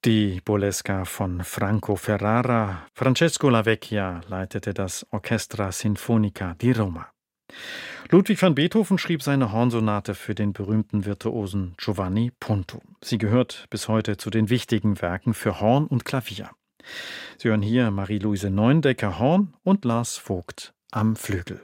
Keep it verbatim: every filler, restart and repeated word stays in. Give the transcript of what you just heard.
Die Burlesca von Franco Ferrara. Francesco Lavecchia leitete das Orchestra Sinfonica di Roma. Ludwig van Beethoven schrieb seine Hornsonate für den berühmten Virtuosen Giovanni Punto. Sie gehört bis heute zu den wichtigen Werken für Horn und Klavier. Sie hören hier Marie-Louise Neundecker Horn und Lars Vogt am Flügel.